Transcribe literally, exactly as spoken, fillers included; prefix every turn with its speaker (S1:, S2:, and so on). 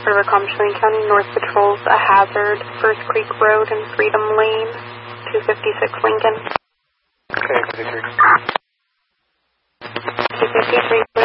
S1: River Com, Chelan County, North Patrol's a hazard, First Creek Road and Freedom Lane, two fifty-six Lincoln.
S2: Okay, fifty-three.
S1: two fifty-three.